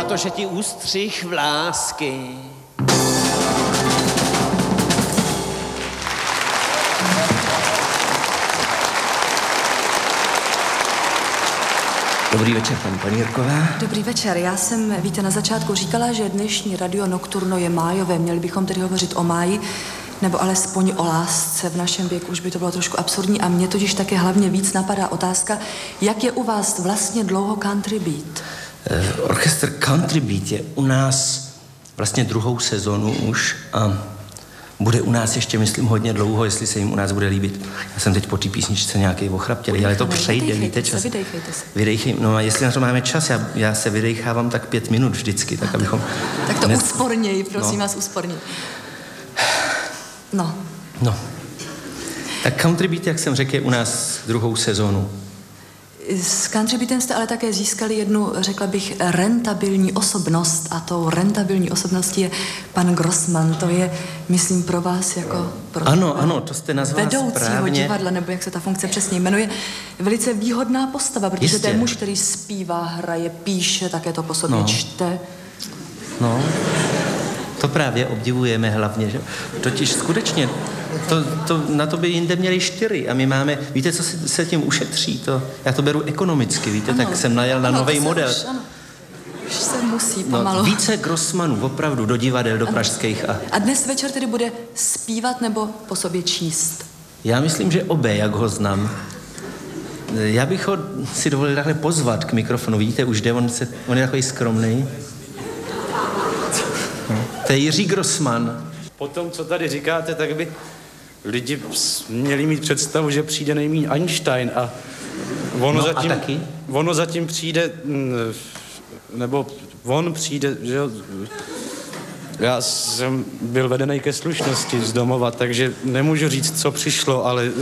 protože ti ustřih vlásky. Dobrý večer, paní Panírková. Dobrý večer. Já jsem, víte, na začátku říkala, že dnešní Radio Nocturno je májové. Měli bychom tedy hovořit o máji, nebo alespoň o lásce. V našem věku už by to bylo trošku absurdní a mě totiž také hlavně víc napadá otázka, jak je u vás vlastně dlouho Country Beat? Orchestr Country Beat je u nás vlastně druhou sezonu už a bude u nás ještě, myslím, hodně dlouho, jestli se jim u nás bude líbit. Já jsem teď po té písničce nějaký ochraptělý, ale to přejde, víte, čas. Vydejchej, no a jestli na to máme čas, já se vydejchávám tak 5 minut vždycky, tak abychom... Tak to úsporněji, prosím vás, úsporněji. No. Tak Country Beat, jak jsem řekl, je u nás druhou sezonu. S Country Beatem jste ale také získali jednu, řekla bych, rentabilní osobnost a tou rentabilní osobností je pan Grossman. To je, myslím, pro vás jako... Ano, to jste nazvala vedoucího správně. divadla, nebo jak se ta funkce přesně jmenuje, velice výhodná postava, protože to je muž, který zpívá, hraje, píše, také to po sobě čte. No, to právě obdivujeme hlavně, že? Totiž skutečně, na to by jinde měli 4 a my máme, víte, co se tím ušetří, já to beru ekonomicky, víte, tak jsem najel na nový model. Už se musí pomalu. Více Grossmanů, opravdu, do divadel, do pražských. A dnes večer tedy bude zpívat nebo po sobě číst? Já myslím, že obě, jak ho znám. Já bych ho si dovolil takhle pozvat k mikrofonu, vidíte, už jde, on je takový skromný. To je Jiří Grossman. Po tom, co tady říkáte, tak by lidi měli mít představu, že přijde nejmíň Einstein a ono zatím přijde, nebo on přijde, že jo. Já jsem byl vedený ke slušnosti z domova, takže nemůžu říct, co přišlo, ale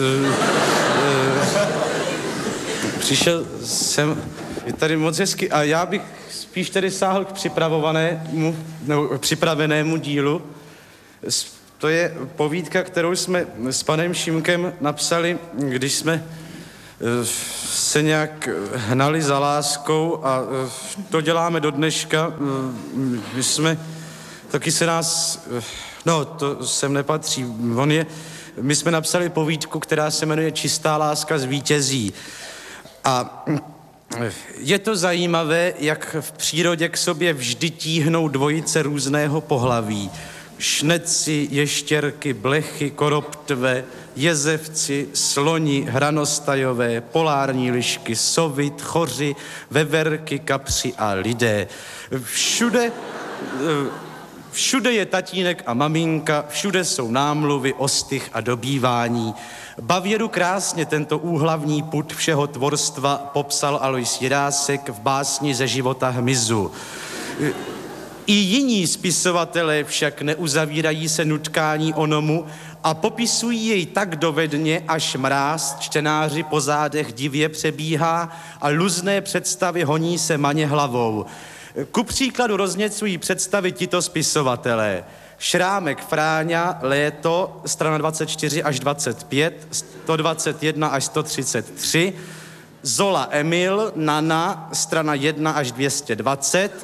přišel jsem, je tady moc hezky a já bych spíš tedy sáhl k připravenému dílu. To je povídka, kterou jsme s panem Šimkem napsali, když jsme se nějak hnali za láskou a to děláme do dneška. My jsme, taky se nás, to sem nepatří, my jsme napsali povídku, která se jmenuje Čistá láska zvítězí. A je to zajímavé, jak v přírodě k sobě vždy tíhnou dvojice různého pohlaví. Šneci, ještěrky, blechy, koroptve, jezevci, sloni, hranostajové, polární lišky, sovy, tchoři, veverky, kapři a lidé. Všude je tatínek a maminka, všude jsou námluvy, ostych a dobývání. Bavěru krásně tento úhlavní pud všeho tvorstva popsal Alois Jirásek v básni Ze života hmyzu. I jiní spisovatelé však neuzavírají se nutkání onomu a popisují jej tak dovedně, až mráz čtenáři po zádech divě přebíhá a luzné představy honí se maně hlavou. Ku příkladu rozněcují představy tito spisovatelé. Šrámek Fráňa, Léto, strana 24 až 25, 121 až 133, Zola Emil, Nana, strana 1 až 220,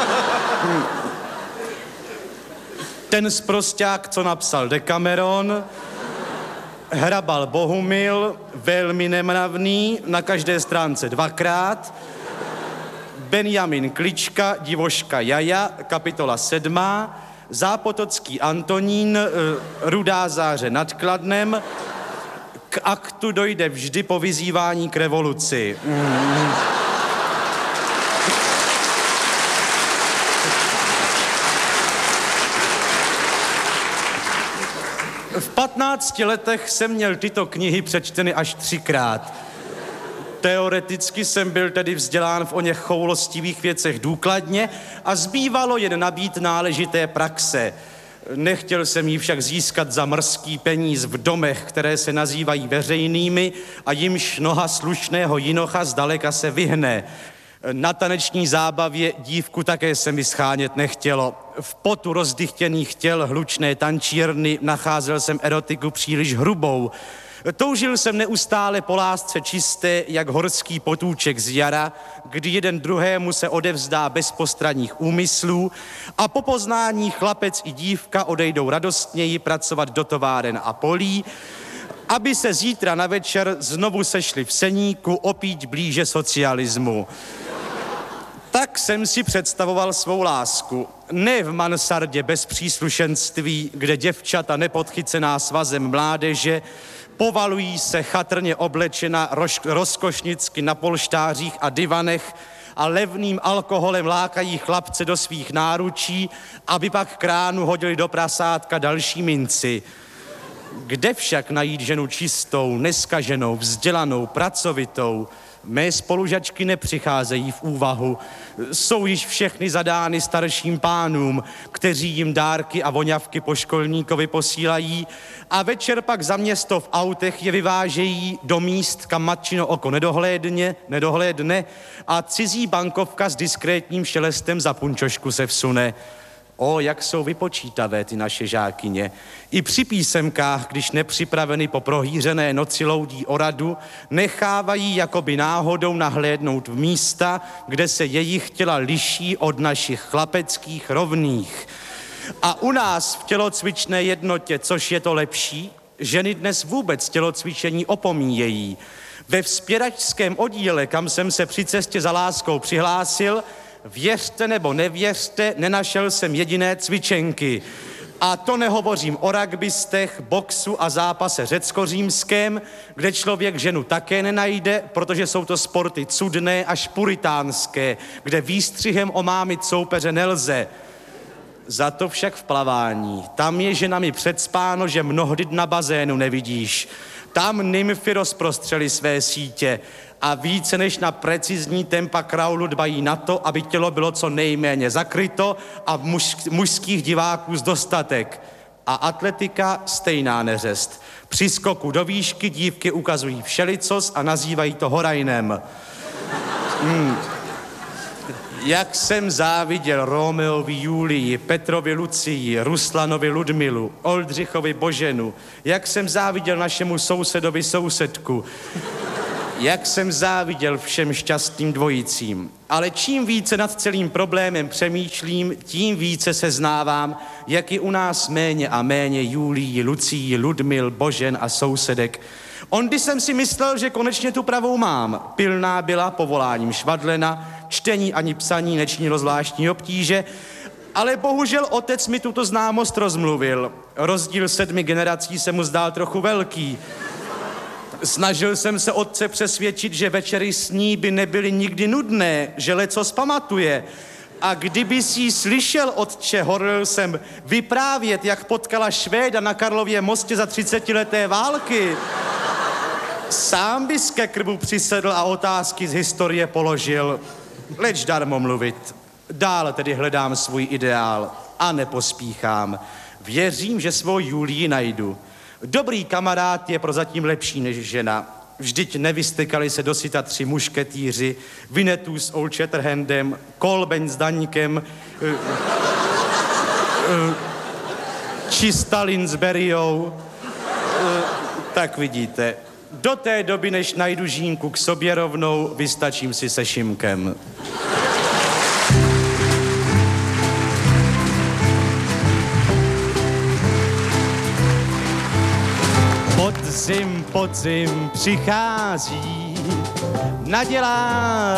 ten sprosťák, co napsal Decameron, Hrabal Bohumil, velmi nemravný, na každé stránce 2krát, Benjamin Klička, Divoška Jaja, kapitola 7, Zápotocký Antonín, Rudá záře nad Kladnem, k aktu dojde vždy po vyzývání k revoluci. V 15 letech jsem měl tyto knihy přečteny až 3krát. Teoreticky jsem byl tedy vzdělán v oněch choulostivých věcech důkladně a zbývalo jen nabít náležité praxe. Nechtěl jsem ji však získat za mrzký peníz v domech, které se nazývají veřejnými a jimž noha slušného jinocha zdaleka se vyhne. Na taneční zábavě dívku také se mi schánět nechtělo. V potu rozdychtěných těl hlučné tančírny nacházel jsem erotiku příliš hrubou. Toužil jsem neustále po lásce čisté, jak horský potůček z jara, kdy jeden druhému se odevzdá bez postranních úmyslů a po poznání chlapec i dívka odejdou radostněji pracovat do továren a polí, aby se zítra na večer znovu sešli v Seníku opít blíže socialismu. Tak jsem si představoval svou lásku. Ne v mansardě bez příslušenství, kde děvčata nepodchycená svazem mládeže povalují se chatrně oblečena rozkošnicky na polštářích a divanech a levným alkoholem lákají chlapce do svých náručí, aby pak k ránu hodili do prasátka další minci. Kde však najít ženu čistou, neskaženou, vzdělanou, pracovitou? Mé spolužačky nepřicházejí v úvahu. Jsou již všechny zadány starším pánům, kteří jim dárky a voňavky po školníkovi posílají a večer pak za město v autech je vyvážejí do míst, kam matčino oko nedohlédne a cizí bankovka s diskrétním šelestem za punčošku se vsune. O, jak jsou vypočítavé ty naše žákyně. I při písemkách, když nepřipraveny po prohýřené noci loudí o radu, nechávají jakoby náhodou nahlédnout v místa, kde se jejich těla liší od našich chlapeckých rovných. A u nás v tělocvičné jednotě, což je to lepší, ženy dnes vůbec tělocvičení opomíjejí. Ve vzpěračském oddíle, kam jsem se při cestě za láskou přihlásil, věřte nebo nevěřte, nenašel jsem jediné cvičenky. A to nehovořím o rugbystech, boxu a zápase řecko-římském, kde člověk ženu také nenajde, protože jsou to sporty cudné až puritánské, kde výstřihem omámit soupeře nelze. Za to však v plavání. Tam je ženami předspáno, že mnohdy na bazénu nevidíš. Tam nymfy rozprostřely své sítě a více než na precizní tempa kraulu dbají na to, aby tělo bylo co nejméně zakryto a mužských diváků z dostatek. A atletika stejná neřest. Při skoku do výšky dívky ukazují všelicos a nazývají to horajnem. Jak jsem záviděl Romeovi Julii, Petrovi Lucii, Ruslanovi Ludmilu, Oldřichovi Boženu, jak jsem záviděl našemu sousedovi sousedku, jak jsem záviděl všem šťastným dvojicím. Ale čím více nad celým problémem přemýšlím, tím více seznávám, jak je u nás méně a méně Julii, Lucii, Ludmil, Božen a sousedek. Ondy jsem si myslel, že konečně tu pravou mám. Pilná byla povoláním švadlena, čtení ani psaní nečinilo zvláštní obtíže, ale bohužel otec mi tuto známost rozmluvil. Rozdíl 7 generací se mu zdál trochu velký. Snažil jsem se otce přesvědčit, že večery s ní by nebyly nikdy nudné, že lecos pamatuje. A kdyby si slyšel, otče, horlil jsem vyprávět, jak potkala Švéda na Karlově mostě za 30leté války. Sám bys ke krbu přisedl a otázky z historie položil. Leč darmo mluvit. Dál tedy hledám svůj ideál a nepospíchám. Věřím, že svou Julii najdu. Dobrý kamarád je prozatím lepší než žena. Vždyť nevystekali se dosyta 3 mušketýři, Vinetů s Old Shatterhandem, Kolbeň s Daňkem, či Stalin s Beriou. Tak vidíte, do té doby, než najdu Žínku k sobě rovnou, vystačím si se Šimkem. Podzim přichází, nadělá